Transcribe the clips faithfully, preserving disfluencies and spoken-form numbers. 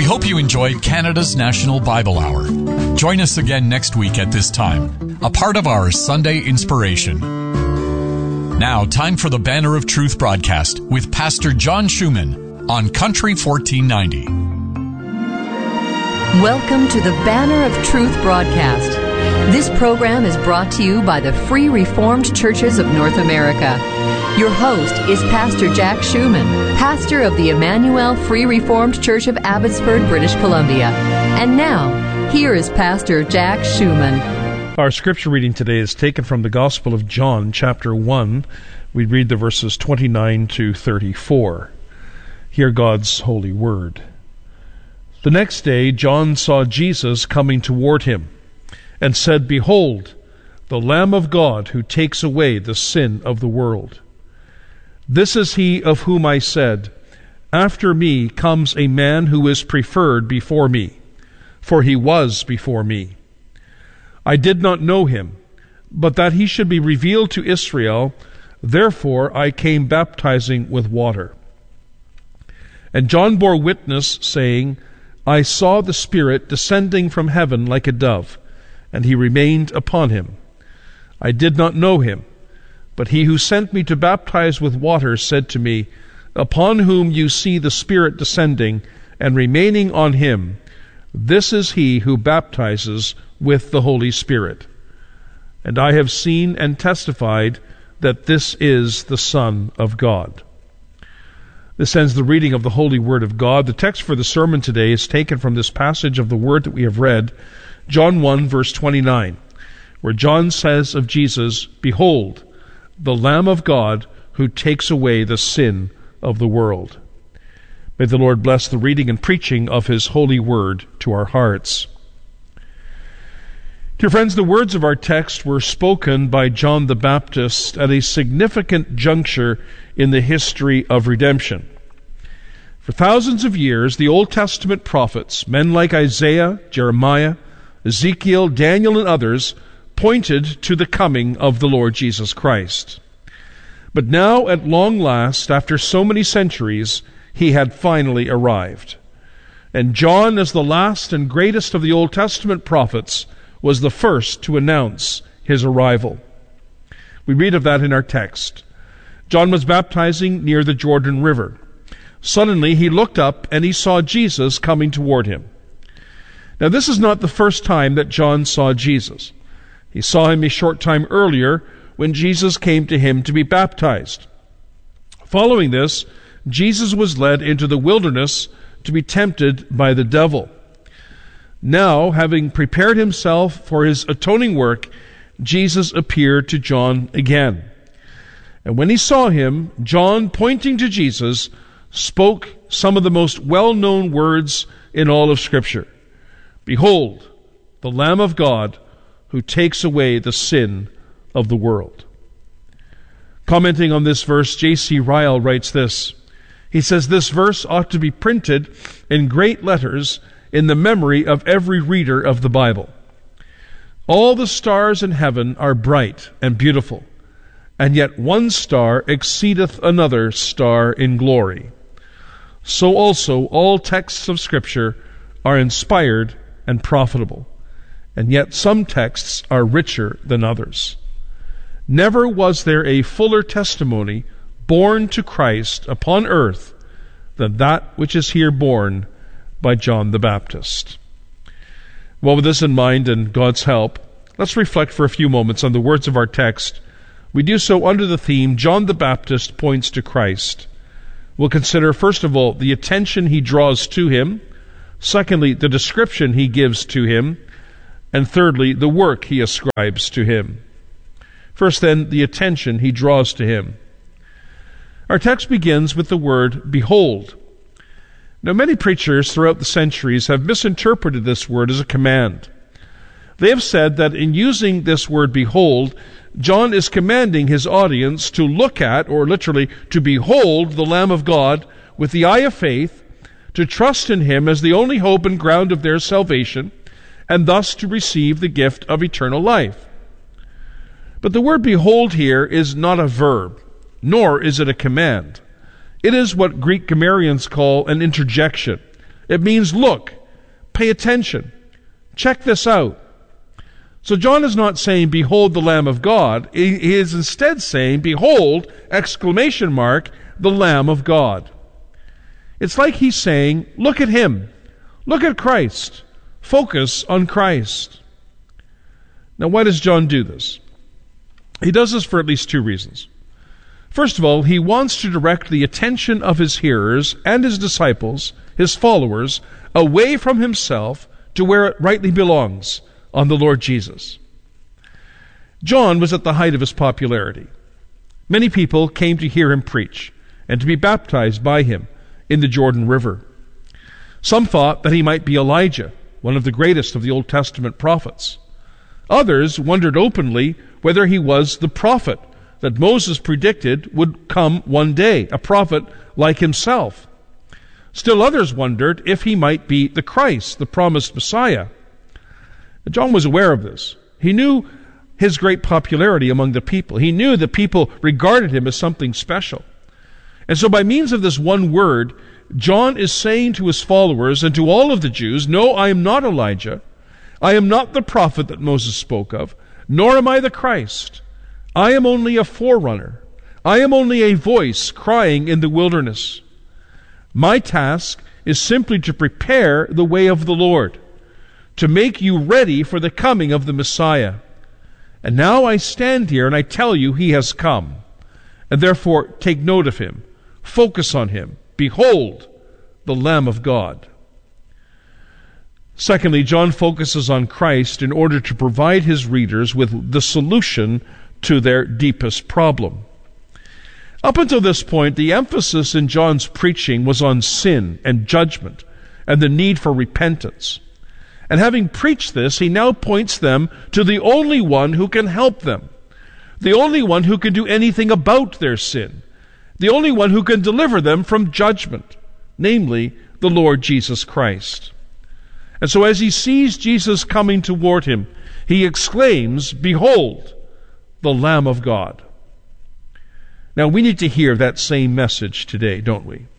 hope you enjoyed Canada's National Bible Hour. Join us again next week at this time, a part of our Sunday Inspiration. Now, time for the Banner of Truth broadcast with Pastor John Schumann on Country fourteen ninety. Welcome to the Banner of Truth broadcast. This program is brought to you by the Free Reformed Churches of North America. Your host is Pastor Jack Schumann, pastor of the Emmanuel Free Reformed Church of Abbotsford, British Columbia. And now, here is Pastor Jack Schumann. Our scripture reading today is taken from the Gospel of John, chapter one. We read the verses twenty-nine to thirty-four. Hear God's holy word. The next day John saw Jesus coming toward him, and said, "Behold, the Lamb of God who takes away the sin of the world. This is he of whom I said, After me comes a man who is preferred before me, for he was before me. I did not know him, but that he should be revealed to Israel, therefore I came baptizing with water. And John bore witness, saying, I saw the Spirit descending from heaven like a dove, and he remained upon him. I did not know him, but he who sent me to baptize with water said to me, Upon whom you see the Spirit descending and remaining on him, this is he who baptizes with the Holy Spirit. And I have seen and testified that this is the Son of God." This ends the reading of the Holy Word of God. The text for the sermon today is taken from this passage of the Word that we have read, John one, verse twenty-nine, where John says of Jesus, "Behold, the Lamb of God who takes away the sin of the world." May the Lord bless the reading and preaching of His holy word to our hearts. Dear friends, the words of our text were spoken by John the Baptist at a significant juncture in the history of redemption. For thousands of years, the Old Testament prophets, men like Isaiah, Jeremiah, Ezekiel, Daniel, and others, pointed to the coming of the Lord Jesus Christ. But now, at long last, after so many centuries, he had finally arrived. And John, as the last and greatest of the Old Testament prophets, was the first to announce his arrival. We read of that in our text. John was baptizing near the Jordan River. Suddenly he looked up and he saw Jesus coming toward him. Now this is not the first time that John saw Jesus. He saw him a short time earlier when Jesus came to him to be baptized. Following this, Jesus was led into the wilderness to be tempted by the devil. Now, having prepared himself for his atoning work, Jesus appeared to John again. And when he saw him, John, pointing to Jesus, spoke some of the most well-known words in all of Scripture. "Behold, the Lamb of God who takes away the sin of the world." Commenting on this verse, J C Ryle writes this. He says, "This verse ought to be printed in great letters in the memory of every reader of the Bible. All the stars in heaven are bright and beautiful, and yet one star exceedeth another star in glory. So also all texts of Scripture are inspired and profitable, and yet some texts are richer than others. Never was there a fuller testimony borne to Christ upon earth than that which is here borne by John the Baptist." Well, with this in mind and God's help, let's reflect for a few moments on the words of our text. We do so under the theme, John the Baptist points to Christ. We'll consider, first of all, the attention he draws to him. Secondly, the description he gives to him. And thirdly, the work he ascribes to him. First, then, the attention he draws to him. Our text begins with the word, "behold." Now, many preachers throughout the centuries have misinterpreted this word as a command. They have said that in using this word, "behold," John is commanding his audience to look at, or literally to behold, the Lamb of God with the eye of faith, to trust in him as the only hope and ground of their salvation, and thus to receive the gift of eternal life. But the word "behold" here is not a verb, nor is it a command. It is what Greek grammarians call an interjection, It means look, pay attention, check this out. So John is not saying, behold the Lamb of God. He is instead saying, behold, exclamation mark, the Lamb of God. It's like he's saying, look at him. Look at Christ. Focus on Christ. Now, why does John do this? He does this for at least two reasons. First of all, he wants to direct the attention of his hearers and his disciples, his followers, away from himself to where it rightly belongs, on the Lord Jesus. John was at the height of his popularity. Many people came to hear him preach and to be baptized by him in the Jordan River. Some thought that he might be Elijah, one of the greatest of the Old Testament prophets. Others wondered openly whether he was the prophet that Moses predicted would come one day, a prophet like himself. Still others wondered if he might be the Christ, the promised Messiah. John was aware of this. He knew his great popularity among the people. He knew that people regarded him as something special. And so by means of this one word, John is saying to his followers and to all of the Jews, no, I am not Elijah. I am not the prophet that Moses spoke of, nor am I the Christ. I am only a forerunner. I am only a voice crying in the wilderness. My task is simply to prepare the way of the Lord, to make you ready for the coming of the Messiah. And now I stand here and I tell you he has come. And therefore take note of him. Focus on him. Behold, the Lamb of God. Secondly, John focuses on Christ in order to provide his readers with the solution to their deepest problem. Up until this point, the emphasis in John's preaching was on sin and judgment and the need for repentance. And having preached this, he now points them to the only one who can help them, the only one who can do anything about their sin, the only one who can deliver them from judgment, namely the Lord Jesus Christ. And so as he sees Jesus coming toward him, he exclaims, behold, the Lamb of God. Now we need to hear that same message today, don't we?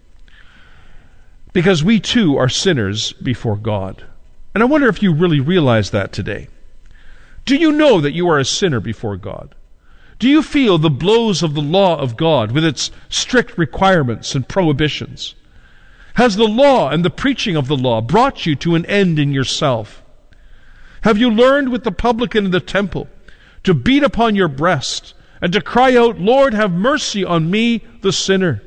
Because we too are sinners before God. And I wonder if you really realize that today. Do you know that you are a sinner before God? Do you feel the blows of the law of God with its strict requirements and prohibitions? Has the law and the preaching of the law brought you to an end in yourself? Have you learned with the publican in the temple to beat upon your breast and to cry out, Lord, have mercy on me, the sinner?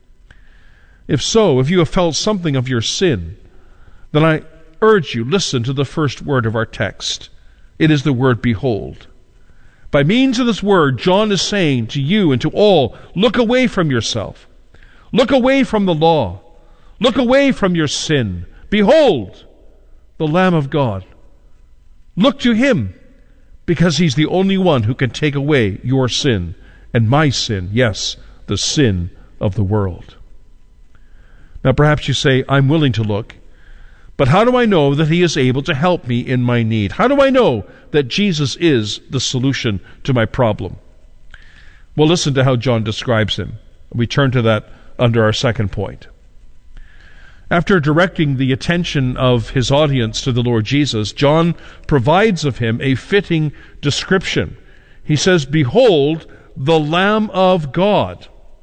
If so, if you have felt something of your sin, then I urge you, listen to the first word of our text. It is the word behold. By means of this word, John is saying to you and to all, look away from yourself. Look away from the law. Look away from your sin. Behold, the Lamb of God. Look to him, because he's the only one who can take away your sin and my sin, yes, the sin of the world. Now perhaps you say, I'm willing to look, but how do I know that he is able to help me in my need? How do I know that Jesus is the solution to my problem? Well, listen to how John describes him. We turn to that under our second point. After directing the attention of his audience to the Lord Jesus, John provides of him a fitting description. He says, behold, the Lamb of God.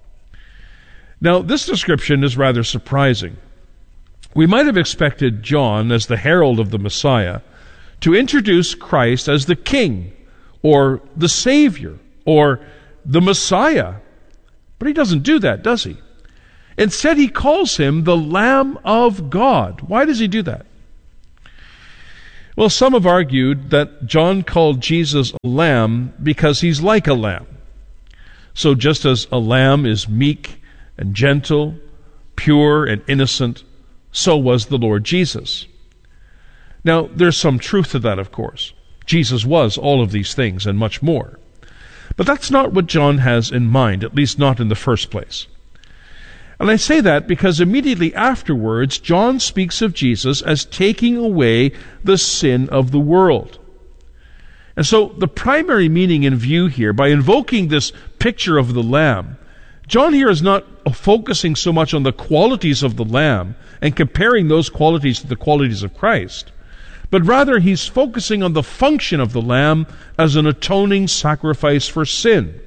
Now, this description is rather surprising. We might have expected John, as the herald of the Messiah, to introduce Christ as the King, or the Savior, or the Messiah. But he doesn't do that, does he? Instead, he calls him the Lamb of God. Why does he do that? Well, some have argued that John called Jesus a lamb because he's like a lamb. So just as a lamb is meek and gentle, pure and innocent, so was the Lord Jesus. Now, there's some truth to that, of course. Jesus was all of these things and much more. But that's not what John has in mind, at least not in the first place. And I say that because immediately afterwards, John speaks of Jesus as taking away the sin of the world. And so the primary meaning in view here, by invoking this picture of the Lamb, John here is not focusing so much on the qualities of the Lamb and comparing those qualities to the qualities of Christ, but rather he's focusing on the function of the Lamb as an atoning sacrifice for sin.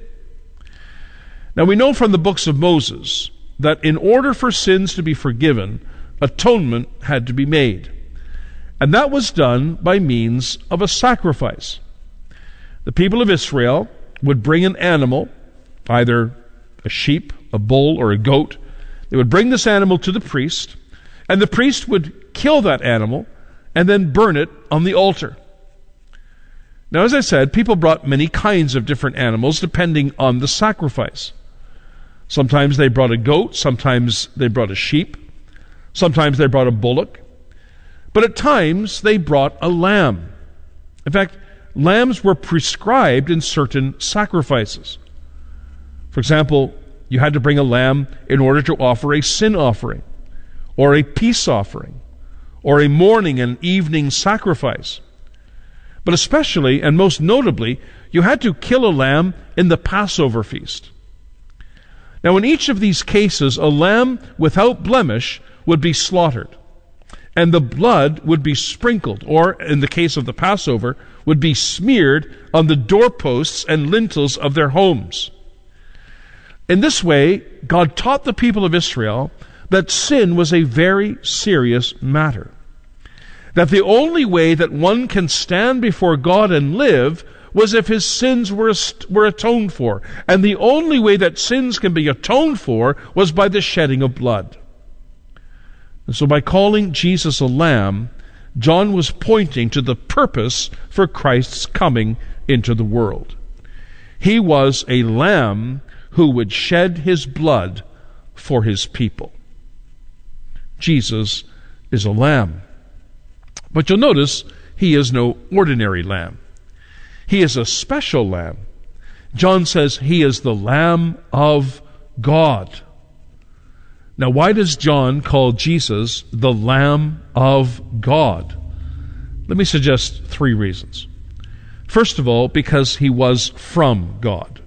Now we know from the books of Moses that in order for sins to be forgiven, atonement had to be made. And that was done by means of a sacrifice. The people of Israel would bring an animal, either a sheep, a bull, or a goat. They would bring this animal to the priest, and the priest would kill that animal and then burn it on the altar. Now, as I said, people brought many kinds of different animals depending on the sacrifice. Sometimes they brought a goat, sometimes they brought a sheep, sometimes they brought a bullock, but at times they brought a lamb. In fact, lambs were prescribed in certain sacrifices. For example, you had to bring a lamb in order to offer a sin offering, or a peace offering, or a morning and evening sacrifice. But especially, and most notably, you had to kill a lamb in the Passover feast. Now, in each of these cases, a lamb without blemish would be slaughtered, and the blood would be sprinkled, or, in the case of the Passover, would be smeared on the doorposts and lintels of their homes. In this way, God taught the people of Israel that sin was a very serious matter. That the only way that one can stand before God and live was if his sins were, were atoned for. And the only way that sins can be atoned for was by the shedding of blood. And so by calling Jesus a lamb, John was pointing to the purpose for Christ's coming into the world. He was a lamb who would shed his blood for his people. Jesus is a lamb. But you'll notice he is no ordinary lamb. He is a special lamb. John says he is the Lamb of God. Now, why does John call Jesus the Lamb of God? Let me suggest three reasons. First of all, because he was from God.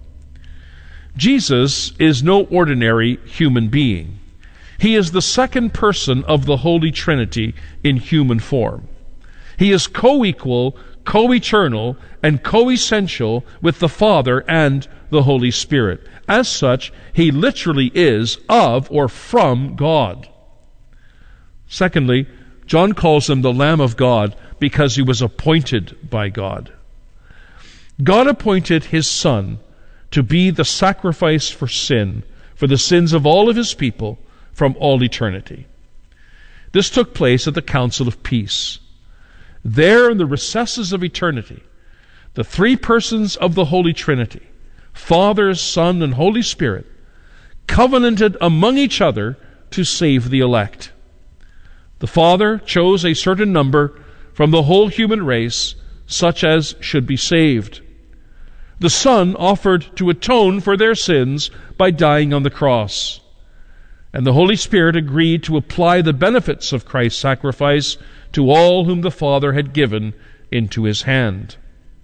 Jesus is no ordinary human being. He is the second person of the Holy Trinity in human form. He is co-equal, co-eternal, and co-essential with the Father and the Holy Spirit. As such, he literally is of or from God. Secondly, John calls him the Lamb of God because he was appointed by God. God appointed his Son to be the sacrifice for sin, for the sins of all of his people from all eternity. This took place at the Council of Peace. There in the recesses of eternity, the three persons of the Holy Trinity, Father, Son, and Holy Spirit, covenanted among each other to save the elect. The Father chose a certain number from the whole human race, such as should be saved. The Son offered to atone for their sins by dying on the cross. And the Holy Spirit agreed to apply the benefits of Christ's sacrifice to all whom the Father had given into his hand.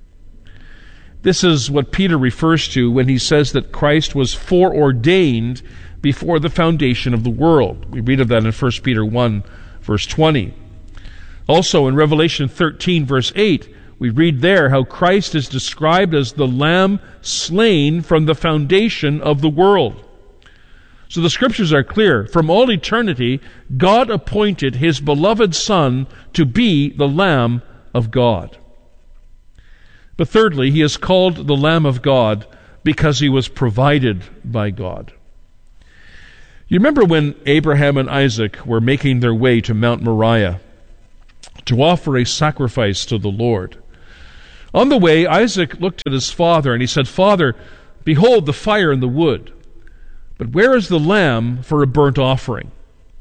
This is what Peter refers to when he says that Christ was foreordained before the foundation of the world. We read of that in First Peter one, verse twenty. Also in Revelation thirteen, verse eight, we read there how Christ is described as the Lamb slain from the foundation of the world. So the Scriptures are clear. From all eternity, God appointed his beloved Son to be the Lamb of God. But thirdly, he is called the Lamb of God because he was provided by God. You remember when Abraham and Isaac were making their way to Mount Moriah to offer a sacrifice to the Lord. On the way, Isaac looked at his father and he said, "Father, behold the fire and the wood, but where is the lamb for a burnt offering?"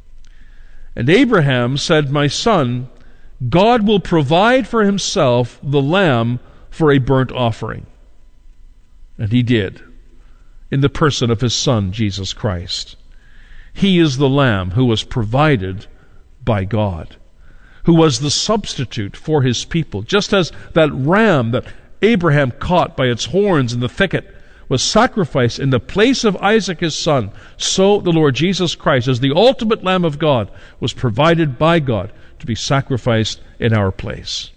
And Abraham said, "My son, God will provide for himself the lamb for a burnt offering." And he did, in the person of his Son, Jesus Christ. He is the lamb who was provided by God, who was the substitute for his people. Just as that ram that Abraham caught by its horns in the thicket was sacrificed in the place of Isaac his son, so the Lord Jesus Christ, as the ultimate Lamb of God, was provided by God to be sacrificed in our place.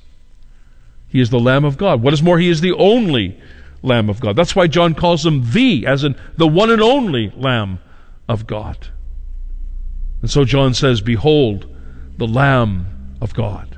He is the Lamb of God. What is more, he is the only Lamb of God. That's why John calls him the, as in the one and only Lamb of God. And so John says, behold, the Lamb of God.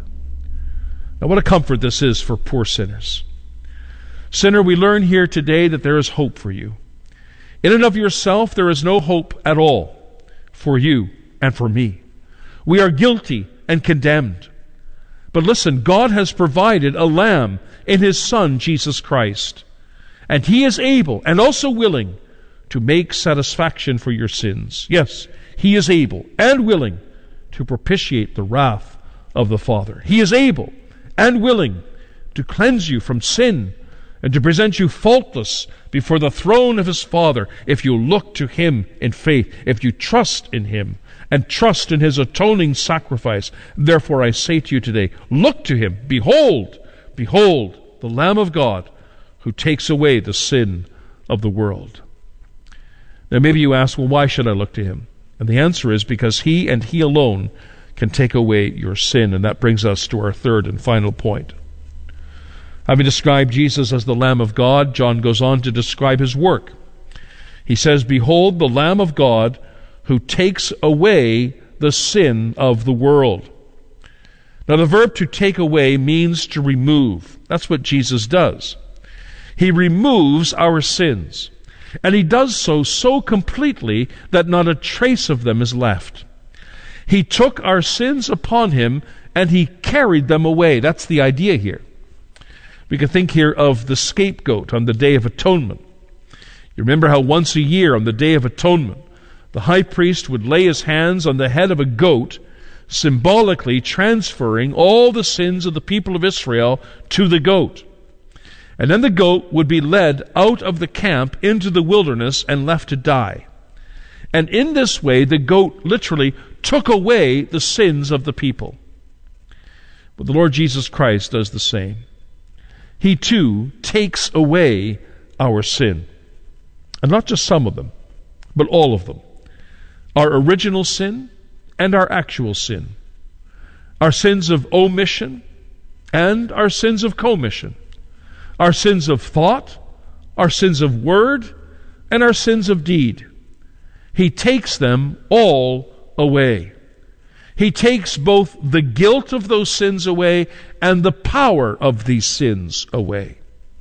Now what a comfort this is for poor sinners. Sinner, we learn here today that there is hope for you. In and of yourself, there is no hope at all for you and for me. We are guilty and condemned. But listen, God has provided a lamb in his Son, Jesus Christ. And he is able and also willing to make satisfaction for your sins. Yes, he is able and willing to propitiate the wrath of the Father. He is able and willing to cleanse you from sin and to present you faultless before the throne of his Father if you look to him in faith, if you trust in him and trust in his atoning sacrifice. Therefore I say to you today, look to him. Behold, behold, the Lamb of God who takes away the sin of the world. Now maybe you ask, well, why should I look to him? And the answer is because he and he alone can take away your sin. And that brings us to our third and final point. Having described Jesus as the Lamb of God, John goes on to describe his work. He says, behold, the Lamb of God who takes away the sin of the world. Now the verb to take away means to remove. That's what Jesus does. He removes our sins. And he does so so completely that not a trace of them is left. He took our sins upon him and he carried them away. That's the idea here. We can think here of the scapegoat on the Day of Atonement. You remember how once a year on the Day of Atonement, the high priest would lay his hands on the head of a goat, symbolically transferring all the sins of the people of Israel to the goat. And then the goat would be led out of the camp into the wilderness and left to die. And in this way, the goat literally took away the sins of the people. But the Lord Jesus Christ does the same. He too takes away our sin. And not just some of them, but all of them. Our original sin and our actual sin. Our sins of omission and our sins of commission. Our sins of thought, our sins of word, and our sins of deed. He takes them all away. He takes both the guilt of those sins away and the power of these sins away.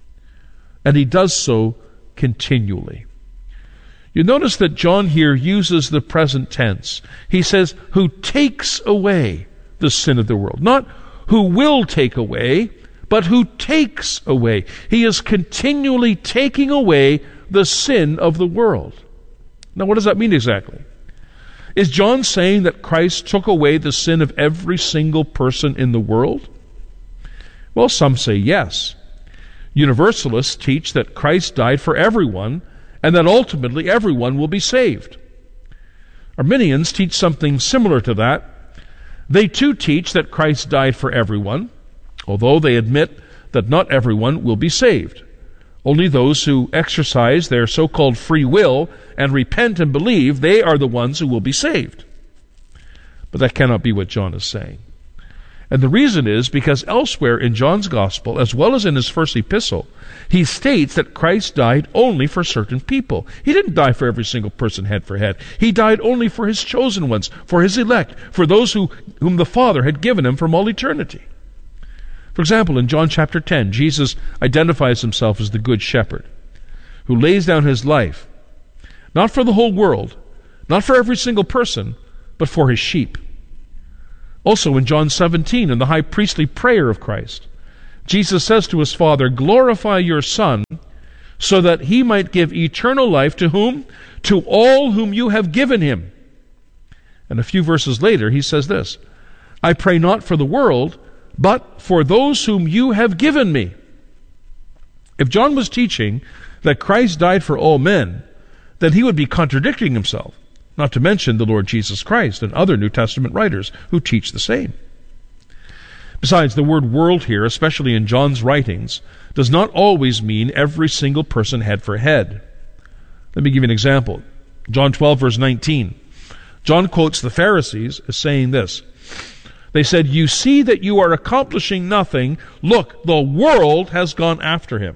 And he does so continually. You notice that John here uses the present tense. He says, who takes away the sin of the world. Not who will take away, but who takes away. He is continually taking away the sin of the world. Now, what does that mean exactly? Is John saying that Christ took away the sin of every single person in the world? Well, some say yes. Universalists teach that Christ died for everyone and that ultimately everyone will be saved. Arminians teach something similar to that. They too teach that Christ died for everyone, although they admit that not everyone will be saved. Only those who exercise their so-called free will and repent and believe, they are the ones who will be saved. But that cannot be what John is saying. And the reason is because elsewhere in John's Gospel, as well as in his first epistle, he states that Christ died only for certain people. He didn't die for every single person head for head. He died only for his chosen ones, for his elect, for those who, whom the Father had given him from all eternity. For example, in John chapter ten, Jesus identifies himself as the Good Shepherd, who lays down his life, not for the whole world, not for every single person, but for his sheep. Also in John seventeen, in the high priestly prayer of Christ, Jesus says to his Father, glorify your Son, so that he might give eternal life to whom? To all whom you have given him. And a few verses later, he says this, I pray not for the world, but for those whom you have given me. If John was teaching that Christ died for all men, then he would be contradicting himself, not to mention the Lord Jesus Christ and other New Testament writers who teach the same. Besides, the word world here, especially in John's writings, does not always mean every single person head for head. Let me give you an example. John twelve, verse nineteen. John quotes the Pharisees as saying this. They said, "You see that you are accomplishing nothing. Look, the world has gone after him."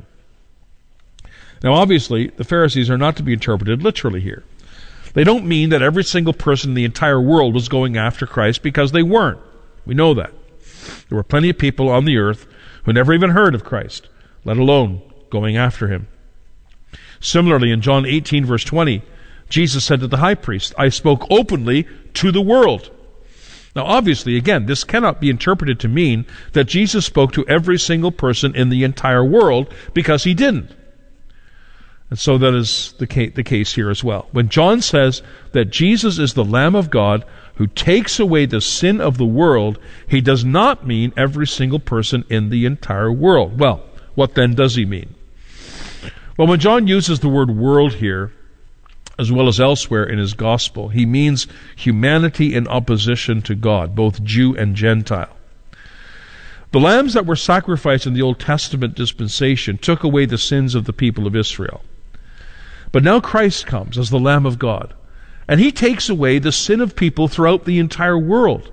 Now, obviously, the Pharisees are not to be interpreted literally here. They don't mean that every single person in the entire world was going after Christ, because they weren't. We know that. There were plenty of people on the earth who never even heard of Christ, let alone going after him. Similarly, in John eighteen, verse twenty, Jesus said to the high priest, "I spoke openly to the world." Now, obviously, again, this cannot be interpreted to mean that Jesus spoke to every single person in the entire world, because he didn't. And so that is the case, the case here as well. When John says that Jesus is the Lamb of God who takes away the sin of the world, he does not mean every single person in the entire world. Well, what then does he mean? Well, when John uses the word world here, as well as elsewhere in his gospel, he means humanity in opposition to God, both Jew and Gentile. The lambs that were sacrificed in the Old Testament dispensation took away the sins of the people of Israel. But now Christ comes as the Lamb of God, and he takes away the sin of people throughout the entire world.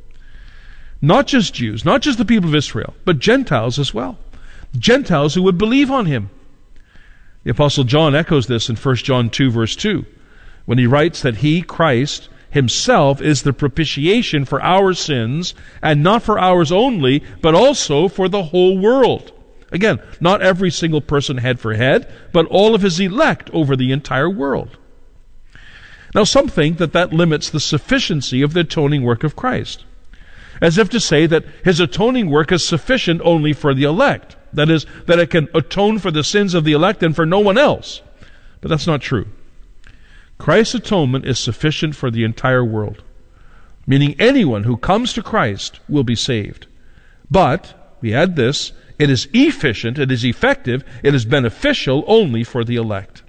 Not just Jews, not just the people of Israel, but Gentiles as well. Gentiles who would believe on him. The Apostle John echoes this in First John two, verse two, when he writes that he, Christ, himself is the propitiation for our sins, and not for ours only, but also for the whole world. Again, not every single person head for head, but all of his elect over the entire world. Now, some think that that limits the sufficiency of the atoning work of Christ, as if to say that his atoning work is sufficient only for the elect. That is, that it can atone for the sins of the elect and for no one else. But that's not true. Christ's atonement is sufficient for the entire world, meaning anyone who comes to Christ will be saved. But, we add this, it is efficient, it is effective, it is beneficial only for the elect.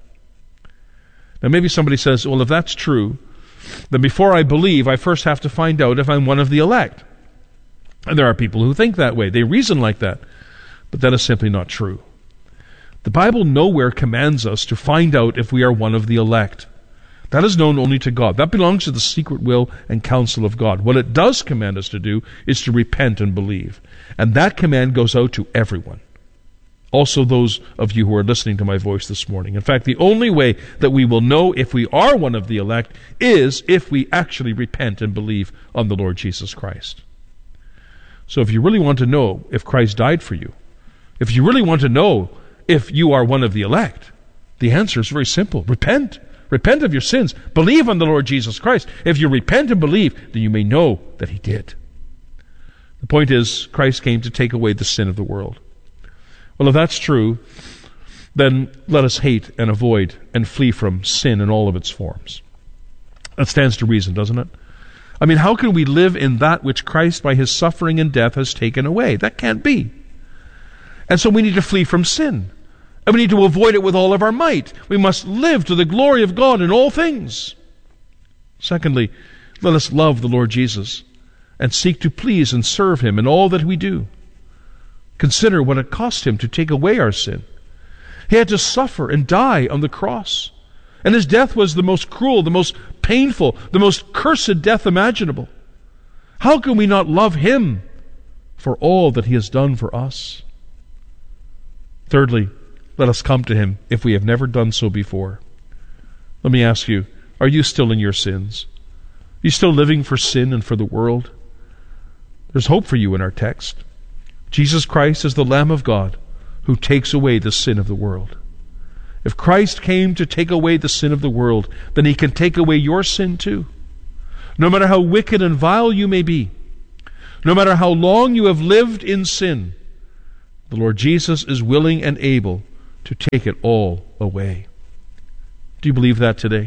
Now maybe somebody says, well, if that's true, then before I believe, I first have to find out if I'm one of the elect. And there are people who think that way. They reason like that. But that is simply not true. The Bible nowhere commands us to find out if we are one of the elect. That is known only to God. That belongs to the secret will and counsel of God. What it does command us to do is to repent and believe. And that command goes out to everyone. Also those of you who are listening to my voice this morning. In fact, the only way that we will know if we are one of the elect is if we actually repent and believe on the Lord Jesus Christ. So if you really want to know if Christ died for you, if you really want to know if you are one of the elect, the answer is very simple. Repent. Repent of your sins. Believe on the Lord Jesus Christ. If you repent and believe, then you may know that he did. The point is, Christ came to take away the sin of the world. Well, if that's true, then let us hate and avoid and flee from sin in all of its forms. That stands to reason, doesn't it? I mean, how can we live in that which Christ by his suffering and death has taken away? That can't be. And so we need to flee from sin. And we need to avoid it with all of our might. We must live to the glory of God in all things. Secondly, let us love the Lord Jesus and seek to please and serve him in all that we do. Consider what it cost him to take away our sin. He had to suffer and die on the cross. And his death was the most cruel, the most painful, the most cursed death imaginable. How can we not love him for all that he has done for us? Thirdly, let us come to him if we have never done so before. Let me ask you, are you still in your sins? Are you still living for sin and for the world? There's hope for you in our text. Jesus Christ is the Lamb of God who takes away the sin of the world. If Christ came to take away the sin of the world, then he can take away your sin too. No matter how wicked and vile you may be, no matter how long you have lived in sin, the Lord Jesus is willing and able to take it all away. Do you believe that today?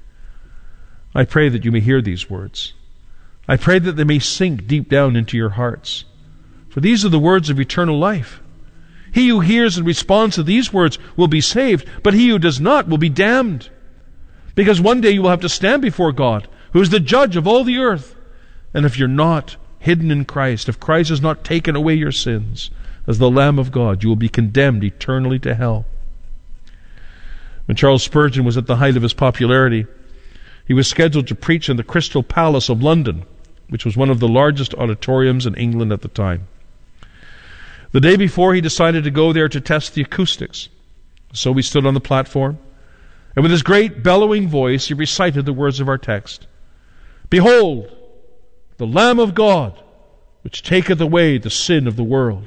I pray that you may hear these words. I pray that they may sink deep down into your hearts. For these are the words of eternal life. He who hears and responds to these words will be saved, but he who does not will be damned. Because one day you will have to stand before God, who is the judge of all the earth. And if you're not hidden in Christ, if Christ has not taken away your sins, as the Lamb of God, you will be condemned eternally to hell. When Charles Spurgeon was at the height of his popularity, he was scheduled to preach in the Crystal Palace of London, which was one of the largest auditoriums in England at the time. The day before, he decided to go there to test the acoustics. So he stood on the platform, and with his great bellowing voice, he recited the words of our text. Behold, the Lamb of God, which taketh away the sin of the world.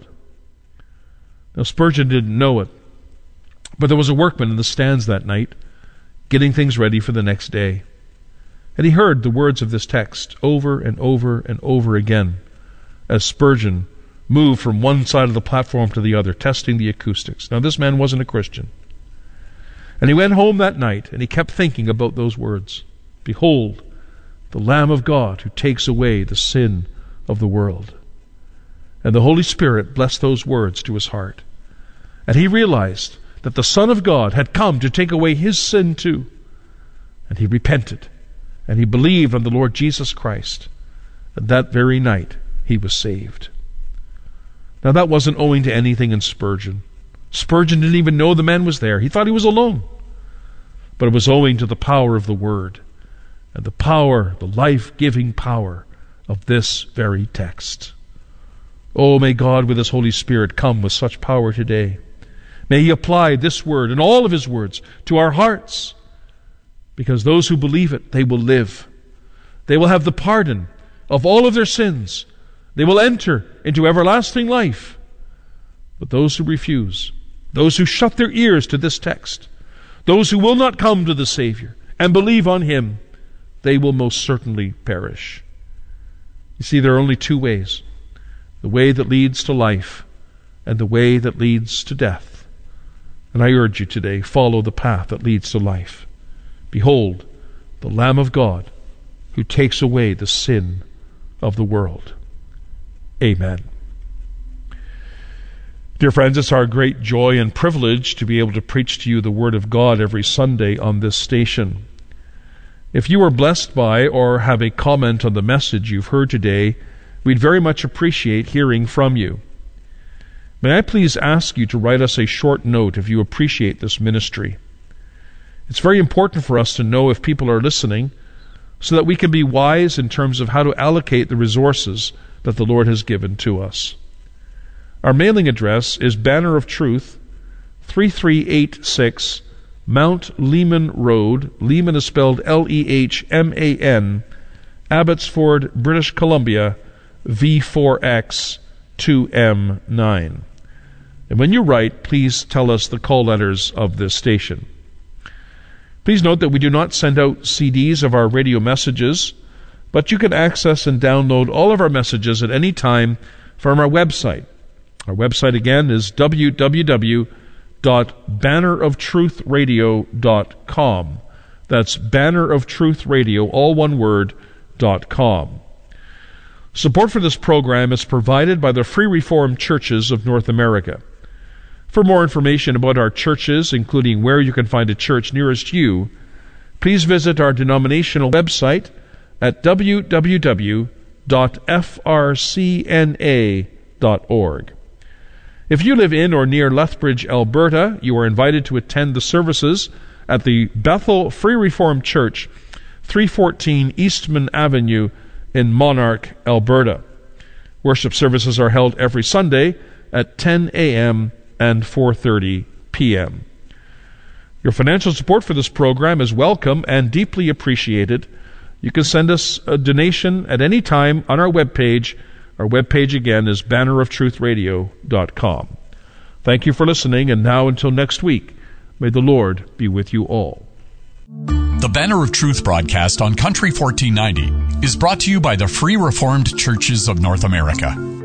Now Spurgeon didn't know it, but there was a workman in the stands that night, getting things ready for the next day. And he heard the words of this text over and over and over again as Spurgeon moved from one side of the platform to the other, testing the acoustics. Now this man wasn't a Christian. And he went home that night, and he kept thinking about those words. Behold, the Lamb of God who takes away the sin of the world. And the Holy Spirit blessed those words to his heart. And he realized that the Son of God had come to take away his sin too. And he repented, and he believed on the Lord Jesus Christ. And that very night he was saved. Now that wasn't owing to anything in Spurgeon. Spurgeon didn't even know the man was there. He thought he was alone. But it was owing to the power of the Word, and the power, the life-giving power of this very text. Oh, may God with His Holy Spirit come with such power today. May He apply this word and all of His words to our hearts, because those who believe it, they will live. They will have the pardon of all of their sins. They will enter into everlasting life. But those who refuse, those who shut their ears to this text, those who will not come to the Savior and believe on Him, they will most certainly perish. You see, there are only two ways. The way that leads to life and the way that leads to death. And I urge you today, follow the path that leads to life. Behold, the Lamb of God who takes away the sin of the world. Amen. Dear friends, it's our great joy and privilege to be able to preach to you the Word of God every Sunday on this station. If you are blessed by or have a comment on the message you've heard today, we'd very much appreciate hearing from you. May I please ask you to write us a short note if you appreciate this ministry. It's very important for us to know if people are listening so that we can be wise in terms of how to allocate the resources that the Lord has given to us. Our mailing address is Banner of Truth, three three eight six Mount Lehman Road. Lehman is spelled L E H M A N, Abbotsford, British Columbia, V four X two M nine. And when you write, please tell us the call letters of this station. Please note that we do not send out C Ds of our radio messages, but you can access and download all of our messages at any time from our website. Our website again is w w w dot banner of truth radio dot com. That's Banner of Truth Radio, all one word, dot com. Support for this program is provided by the Free Reformed Churches of North America. For more information about our churches, including where you can find a church nearest you, please visit our denominational website at w w w dot f r c n a dot org. If you live in or near Lethbridge, Alberta, you are invited to attend the services at the Bethel Free Reformed Church, three fourteen Eastman Avenue in Monarch, Alberta. Worship services are held every Sunday at ten a.m. and four thirty p.m. Your financial support for this program is welcome and deeply appreciated. You can send us a donation at any time on our webpage. Our webpage again is banner of truth radio dot com. Thank you for listening, and now until next week, may the Lord be with you all. The Banner of Truth broadcast on Country fourteen ninety is brought to you by the Free Reformed Churches of North America.